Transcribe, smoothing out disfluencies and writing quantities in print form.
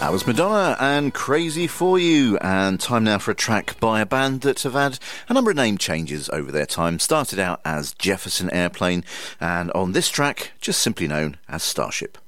That was Madonna and Crazy For You, and time now for a track by a band that have had a number of name changes over their time. Started out as Jefferson Airplane, and on this track, just simply known as Starship.